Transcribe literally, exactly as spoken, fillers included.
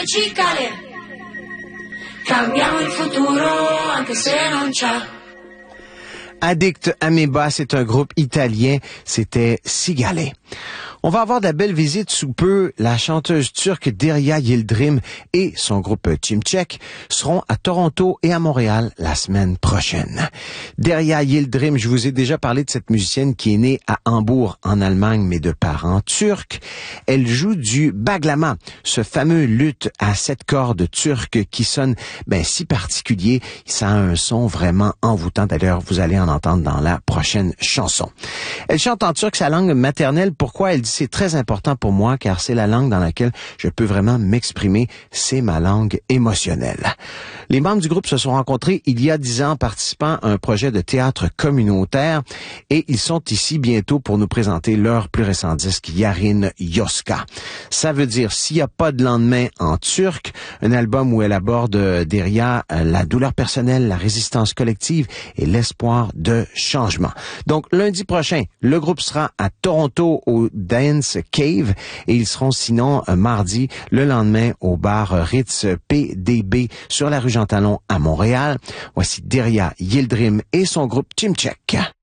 Cicale, cambiamo il futuro anche se non c'è. Addict Amoeba, c'est un groupe italien, c'était Cicale. On va avoir de la belle visite sous peu. La chanteuse turque Derya Yıldırım et son groupe Çimçek seront à Toronto et à Montréal la semaine prochaine. Derya Yıldırım, je vous ai déjà parlé de cette musicienne qui est née à Hambourg, en Allemagne, mais de parents turcs. Elle joue du baglama, ce fameux luth à sept cordes turc qui sonne ben si particulier. Ça a un son vraiment envoûtant. D'ailleurs, vous allez en entendre dans la prochaine chanson. Elle chante en turc, sa langue maternelle. Pourquoi? Elle dit c'est très important pour moi car c'est la langue dans laquelle je peux vraiment m'exprimer. C'est ma langue émotionnelle. Les membres du groupe se sont rencontrés il y a dix ans participant à un projet de théâtre communautaire et ils sont ici bientôt pour nous présenter leur plus récent disque Yarin Yoska. Ça veut dire s'il n'y a pas de lendemain en turc, un album où elle aborde derrière la douleur personnelle, la résistance collective et l'espoir de changement. Donc lundi prochain, le groupe sera à Toronto au Dance Cave et ils seront sinon mardi le lendemain au bar Ritz P D B sur la rue Jean Talon à Montréal. Voici Derya Yıldırım et son groupe Çimçek.